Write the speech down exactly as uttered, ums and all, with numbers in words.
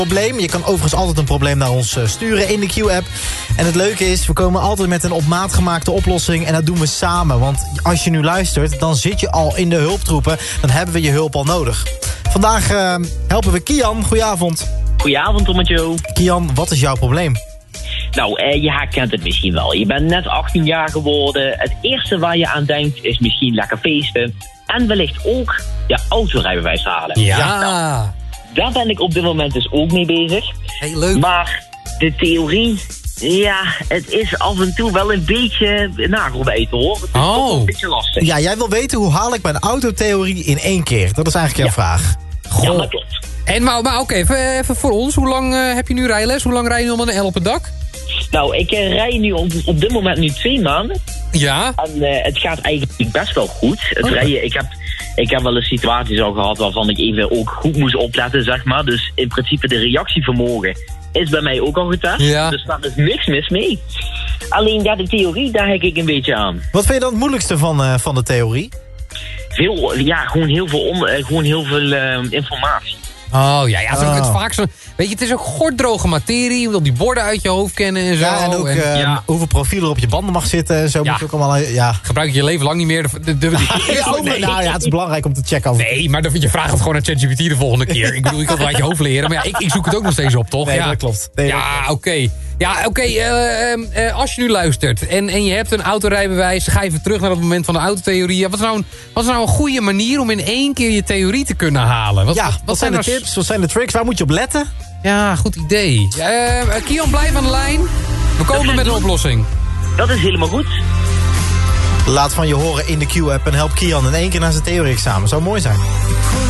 probleem. Je kan overigens altijd een probleem naar ons sturen in de Q-app. En het leuke is, we komen altijd met een op maat gemaakte oplossing. En dat doen we samen. Want als je nu luistert, dan zit je al in de hulptroepen. Dan hebben we je hulp al nodig. Vandaag uh, helpen we Kian. Goedenavond. Goedenavond, Tom en Joe. Kian, wat is jouw probleem? Nou, eh, je herkent het misschien wel. Je bent net achttien jaar geworden. Het eerste waar je aan denkt is misschien lekker feesten. En wellicht ook je autorijbewijs halen. Ja. ja nou, daar ben ik op dit moment dus ook mee bezig. Heel leuk. Maar de theorie, ja, het is af en toe wel een beetje nagelbijten, hoor. Het is oh. toch wel een beetje lastig. Ja, jij wil weten hoe haal ik mijn autotheorie in één keer? Dat is eigenlijk jouw ja. vraag. Goh. Ja, dat klopt. En maar, maar oké, okay, even, even voor ons. Hoe lang uh, heb je nu rijles? Hoe lang rij je nu met een L op het dak? Nou, ik uh, rij nu op, op dit moment nu twee maanden. Ja. En uh, het gaat eigenlijk best wel goed. Het okay. rijden, ik heb, ik heb wel eens situaties al gehad waarvan ik even ook goed moest opletten, zeg maar. Dus in principe de reactievermogen is bij mij ook al getest. Ja. Dus daar is niks mis mee. Alleen ja, de theorie, daar hek ik een beetje aan. Wat vind je dan het moeilijkste van, uh, van de theorie? Veel, ja, gewoon heel veel, on, uh, gewoon heel veel uh, informatie. Oh ja, ja, oh. het vaak zo. Weet je, het is ook gorddroge materie. Je wil die borden uit je hoofd kennen en zo. Ja, en ook en, uh, ja. hoeveel profielen er op je banden mag zitten en zo. Ja. Moet je ook allemaal, ja. Gebruik je je leven lang niet meer. De, de, de, de, ja, oh, nee. Nou ja, het is belangrijk om te checken. Over. Nee, maar je vraagt het gewoon aan ChatGPT de volgende keer. Ik bedoel, je kan het uit je hoofd leren. Maar ja, ik, ik zoek het ook nog steeds op, toch? Nee, ja. dat klopt. Nee, ja, oké. Okay. Ja, oké. Okay, uh, uh, als je nu luistert en, en je hebt een autorijbewijs, ga even terug naar het moment van de autotheorie. Wat is, nou een, wat is nou een goede manier om in één keer je theorie te kunnen halen? Wat, ja, wat, wat, wat zijn de nou tips? Wat zijn de tricks? Waar moet je op letten? Ja, goed idee. Uh, Kian, blijf aan de lijn. We komen met een oplossing. Dat is helemaal goed. Laat van je horen in de Q-app en help Kian in één keer naar zijn theorie-examen. Zou mooi zijn.